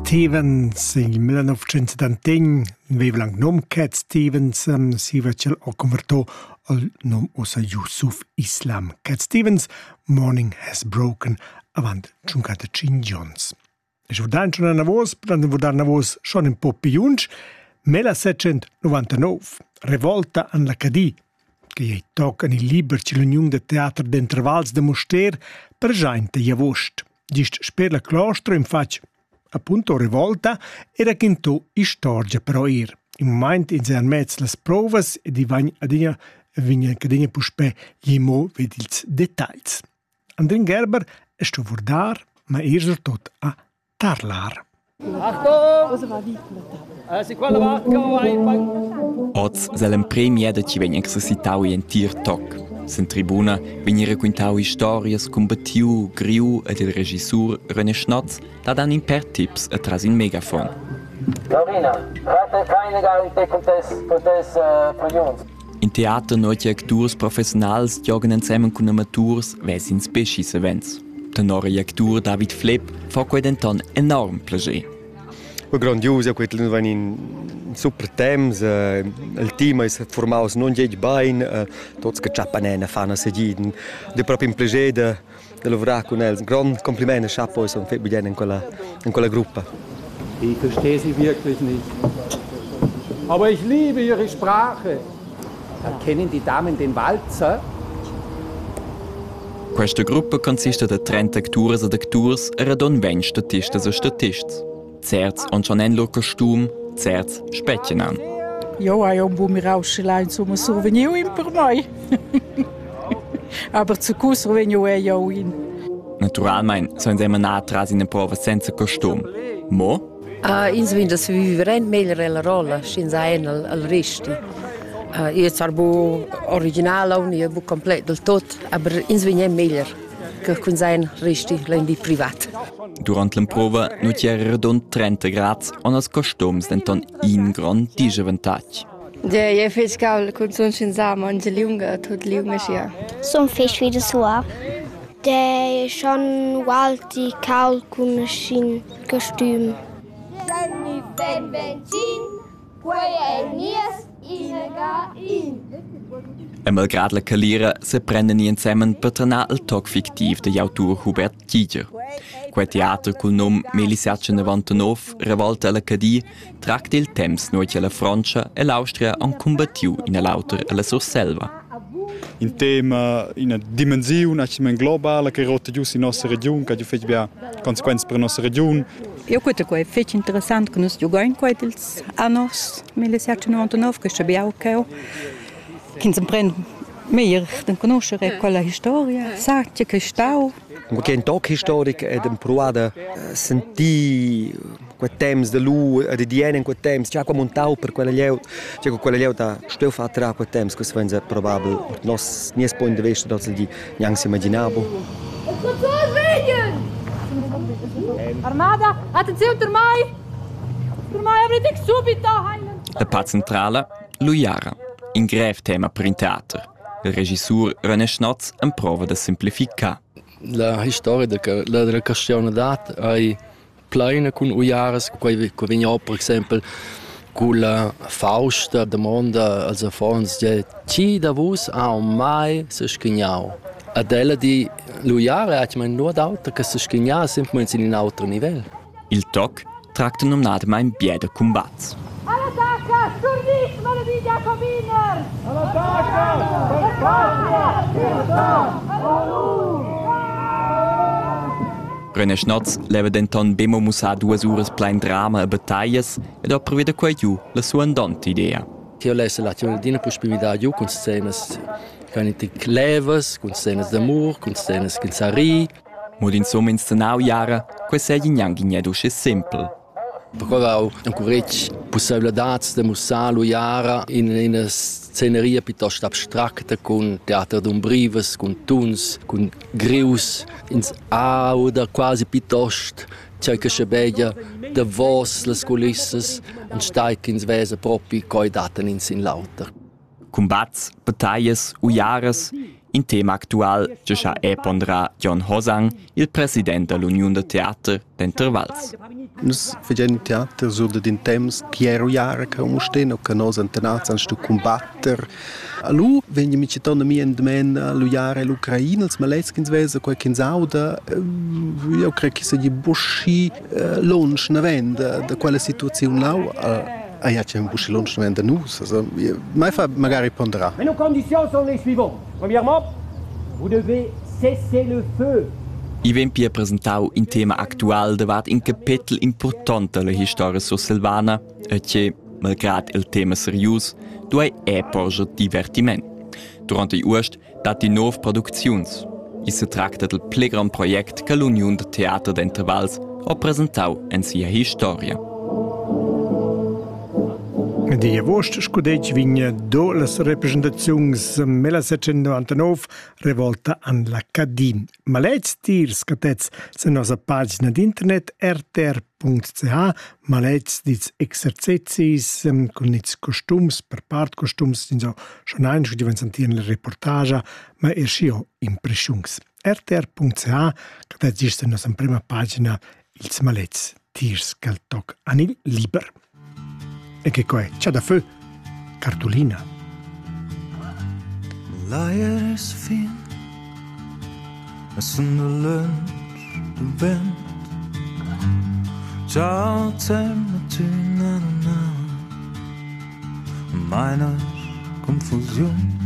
Stevens, il 1970 aveva il nome Cat Stevens, si faceva convertito al nome ossa Yusuf Islam. Cat Stevens, Morning Has Broken, avanti 55 Jones. E vordan schon una voce, però vordan una voce schon un po' più junge, 1799, Revolta an l'Acadie, che è tocca nel libro che l'Unione de Teatro d'Intervals de Moster presente in agosto. Gist sper la claustro infatti appunto Revolta era quinto storia però in momento in sein mezzo le prove e di vigna cadegna puspe gli mo vedi i dettagli. Andrin Gerber è sto vordar ma tot a tarlar. Oz s'el premio da ci vegn exercitau in tir toc. Sen tribuna vegn racquintau storias combattiu, griu ed il regissur René Schnotz da dan in per tips atras in megafon. Dorina, fate keine Garantie contest Projons. In teater noche actors professionals joggen insieme con amateurs vesins beschis events. Tenore actor David Flepp fa quei denton enorm plager. Grandioso, quello va in super temps, il team è formato non già bene, tutti che ciappanena fanno seguire, è proprio un piacere di lavorare con loro. Gran complimento, chapeau, sono fatto bene in quella gruppa. Ich verstehe sie wirklich nicht. Aber ich liebe ihre Sprache. Erkennen die Damen den Walzer? Questa gruppa consiste da 30 actores ed actors e radon 20 statistas e statists. Zerz on schon ein lor costum, zerz specchien an. Ja, ein buon mir rausschlein so ein Souvenir in per mai. Aber zu Kuss venio ja in. Naturalmein so insieme natras in prova senza costum. Mo? Ins vin das viveren meglio la rolla, sin sein al resti. Io sarbo originale o io bu complet del tot, aber ins vin meglio che con sein resti lendi privat. Durant l'improva nu c'era redon 30 gradi on as costums denton in gran disavantage. Ja, je fes kaul kun son sin sama an lunga tot lunga sia. Son fisch wieder so ab. Der schon walti kaul kun sin kostüm. Senni fen vencin, quei nies inega in. E malgrad la calira se prenden insieme per tranar il toc fictiv de autor Hubert Giger. Quel teatro col nom 1799, Revolta all'Acadie, tracta il temps noi che la Francia e l'Austria han combattiu in l'autor alla Surselva. In tema, in una dimensione globale che rotta giù in nostra regione, che ha conseguenze per la nostra regione. Io credo che è interessante che noi giochiamo in quei annos 1799, che abbiamo che si prende meglio di conoscere quella storia, Saccia, che stau. Che in toc storico ed improvata sentì quei temps de lu e di diene in quei temps, già come un tau per quella lieu, già con quella lieu da steu fatterà quei temps, questo pensa probabile nos nies point de vista dat di neanche si immaginavo. Armada, attenzione per mai! Per mai avrete subito! La part centrale, Luiara, in greve tema per il teatro. Il regisseur René Schnotz in prova da semplificare. La storia della cristianità è piena con Ujares, che viene per esempio con la Fausta domanda als Fons chi da vos ha mai se schignau. Adela di Luiare ha mai nur d'auto che se schignau semplicemente in un altro livello. Il toc tracta nominatamente in bieda combats. All'attacca, sturdis, maledi Jacobiner! All'attacca, per patria, libertà, René Schnotz leva denton bemo musa 2 ore plein drama e battaglie ed ha provveduto qua giù la sua andante idea. Io lesse la tionadina possibilità giù con scene levas, con scene d'amor, con scene che sari. Mod insomma in stenau jara, questo è gniangignedo che simple. Perché ho ancora possibilità di mostrare Jara in una sceneria piuttosto astratta con teatro d'ombrives, con tuns, con grius, in auda quasi piuttosto c'è che si vede da voce, le culisse, un steig in svese proprio coi daten in sin lauter. Combats, battaglie, ujares, in tema actual che scha pondrà John Hosang, il president dell'Unione de Theater d'Entervals. Nos facem teatro sur den temps Piero Jara che umsteno che nos antenats an stu combatter. Alu vegni mi citona mi endmen lu Jara l'Ucraina als maleskins vesa quel kin sauda io crec che se di buschi lunch na venda da quella situazione lau ja c'è un buschi lunch na venda nus also mai fa magari ponderà. Mais nos conditions sont les suivantes. Premièrement, vous devez cesser le feu. I ven pia presentau in tema actual davat in capitel important della historia sussilvana e che, malgrad il tema serius, duai porge divertiment. Durant i uost dat i nov producziuns. I se tracta del plegran project che l'Unione de Theater d'Entervals ha presentau en sia historia. Di agost scudetg vigna do las representaziuns 1799 revolta an la Cadin. Maletz tirs catets se nosa pagina d'internet rtr.ch maletz dits exercitis con its costums per part costums din so schon ein scho diven sentieren la reportagia ma erscio impressions. rtr.ch catets ist nosa prima pagina ils maletz tirs cal toc anil liber. E che coi c'è da feu cartolina. Leier is fin es in de lunch de wind ciao zemme tuna na meiner Confusion